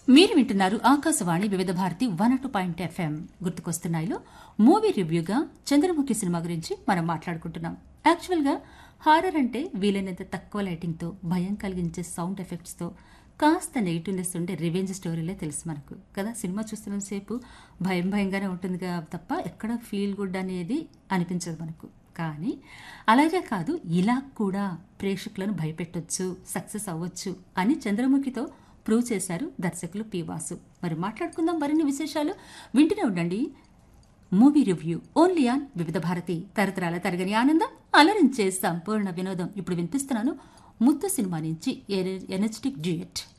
మీరు వింటున్నారు ఆకాశవాణి వివిధ Bharati 102.FM గుర్తుకొస్తున్నాయిలో movie రివ్యూగా Chandramukhi cinema గురించి మనం మాట్లాడుకుంటున్నాం. యాక్చువల్గా హారర్ అంటే వీలైనంత తక్కువ లైటింగ్తో, భయం కలిగించే సౌండ్ ఎఫెక్ట్స్తో, కాస్త నెగిటివ్నెస్ ఉండే రివెంజ్ స్టోరీలే తెలుసు మనకు కదా. సినిమా చూస్తున్నంతసేపు భయంగానే ఉంటుంది తప్ప ఎక్కడ ఫీల్ గుడ్ అనేది అనిపించదు మనకు. కానీ అలాగే కాదు, ఇలా కూడా ప్రేక్షకులను భయపెట్టొచ్చు, సక్సెస్ అవ్వచ్చు అని చంద్రముఖితో ప్రూవ్ చేశారు దర్శకులు పి వాసు. మరి మాట్లాడుకుందాం మరిన్ని విశేషాలు. వింటూనే ఉండండి మూవీ రివ్యూ ఓన్లీ ఆన్ వివిధ భారతి, తరతరాల తరగని ఆనందం, అలరించే సంపూర్ణ వినోదం. ఇప్పుడు వినిపిస్తున్నాను ముత్తు సినిమా నుంచి ఎనర్జెటిక్ డ్యూయట్.